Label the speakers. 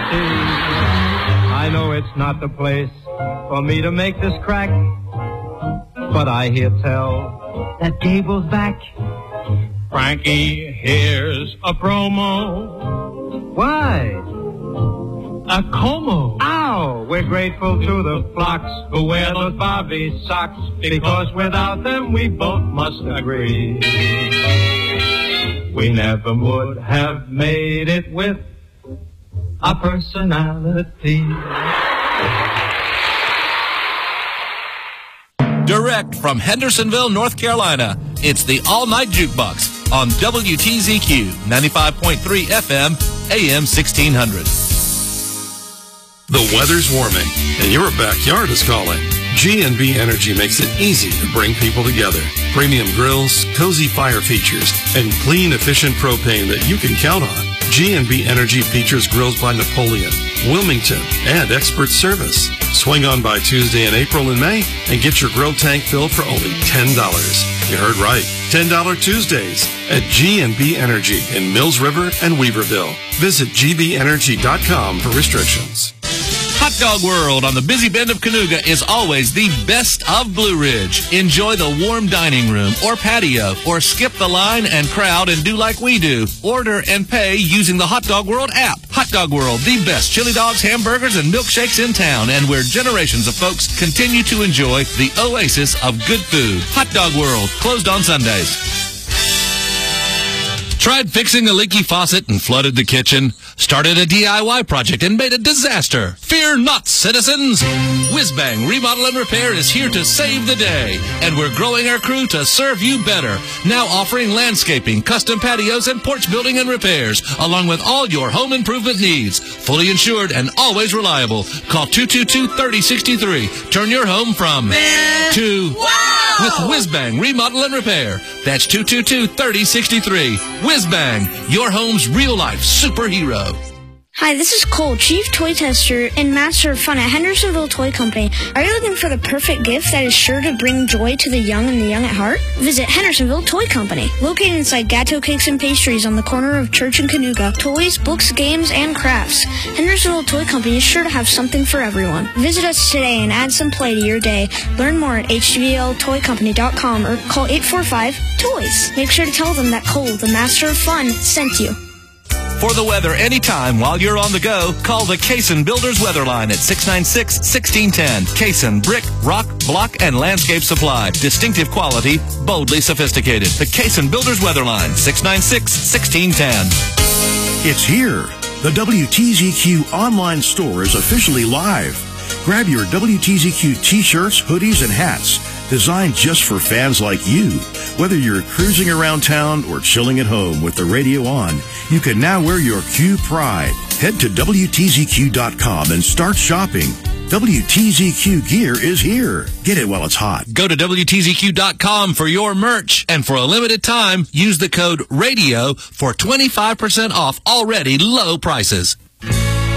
Speaker 1: I know it's not the place for me to make this crack, but I hear tell that Gable's back.
Speaker 2: Frankie, here's a promo.
Speaker 1: Why?
Speaker 2: A como.
Speaker 1: Ow! We're grateful to the flocks who wear those Barbie socks, because without them we both must agree we never would have made it with a personality.
Speaker 3: Direct from Hendersonville, North Carolina, it's the All Night Jukebox on WTZQ 95.3 FM, AM 1600.
Speaker 4: The weather's warming, and your backyard is calling. G&B Energy makes it easy to bring people together. Premium grills, cozy fire features, and clean, efficient propane that you can count on. G&B Energy features grills by Napoleon, Wilmington, and expert service. Swing on by Tuesday in April and May and get your grill tank filled for only $10. You heard right, $10 Tuesdays at G&B Energy in Mills River and Weaverville. Visit gbenergy.com for restrictions.
Speaker 3: Hot Dog World on the busy bend of Cayuga is always the best of Blue Ridge. Enjoy the warm dining room or patio, or skip the line and crowd and do like we do. Order and pay using the Hot Dog World app. Hot Dog World, the best chili dogs, hamburgers, and milkshakes in town, and where generations of folks continue to enjoy the oasis of good food. Hot Dog World, closed on Sundays. Tried fixing a leaky faucet and flooded the kitchen? Started a DIY project and made a disaster? Fear not, citizens! Whizbang Remodel and Repair is here to save the day, and we're growing our crew to serve you better. Now offering landscaping, custom patios, and porch building and repairs, along with all your home improvement needs. Fully insured and always reliable. Call 222-3063. Turn your home from to wow with Whizbang Remodel and Repair. That's 222-3063. Whizbang, your home's real-life superhero.
Speaker 5: Hi, this is Cole, Chief Toy Tester and Master of Fun at Hendersonville Toy Company. Are you looking for the perfect gift that is sure to bring joy to the young and the young at heart? Visit Hendersonville Toy Company. Located inside Gatto Cakes and Pastries on the corner of Church and Cayuga. Toys, books, games, and crafts. Hendersonville Toy Company is sure to have something for everyone. Visit us today and add some play to your day. Learn more at hvltoycompany.com or call 845-TOYS. Make sure to tell them that Cole, the Master of Fun, sent you.
Speaker 3: For the weather anytime while you're on the go, call the Cason Builders Weather Line at 696-1610. Cason Brick, Rock, Block, and Landscape Supply. Distinctive quality, boldly sophisticated. The Cason Builders Weather Line, 696-1610.
Speaker 6: It's here. The WTZQ online store is officially live. Grab your WTZQ t-shirts, hoodies, and hats, designed just for fans like you. Whether you're cruising around town or chilling at home with the radio on, you can now wear your Q pride. Head to WTZQ.com and start shopping. WTZQ gear is here. Get it while it's hot.
Speaker 3: Go to WTZQ.com for your merch, and for a limited time, use the code RADIO for 25% off already low prices.